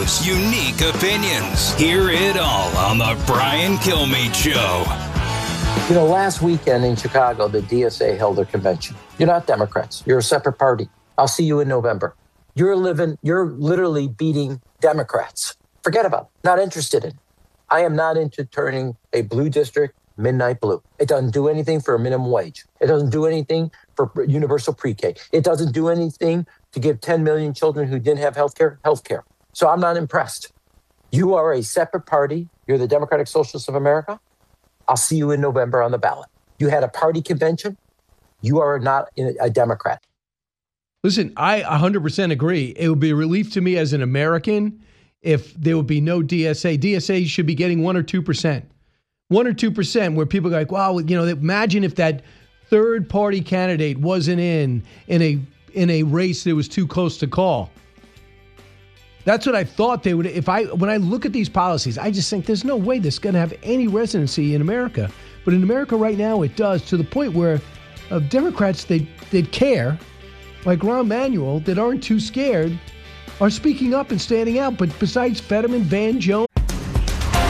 Unique opinions. Hear it all on the Brian Kilmeade Show. You know, last weekend in Chicago, the DSA held their convention. You're not Democrats. You're a separate party. I'll see you in November. You're literally beating Democrats. Forget about it. Not interested in it. I am not into turning a blue district midnight blue. It doesn't do anything for a minimum wage. It doesn't do anything for universal pre-K. It doesn't do anything to give 10 million children who didn't have health care. So I'm not impressed. You are a separate party. You're the Democratic Socialists of America. I'll see you in November on the ballot. You had a party convention. You are not a Democrat. Listen, I 100% agree. It would be a relief to me as an American if there would be no DSA. DSA should be getting 1 or 2%. 1 or 2% where people are like, wow, you know, imagine if that third party candidate wasn't in a race that was too close to call. That's what I thought they would. When I look at these policies, I just think there's no way this is going to have any residency in America. But in America right now, it does, to the point where Democrats that care, like Rahm Emanuel, that aren't too scared, are speaking up and standing out. But besides Fetterman, Van Jones,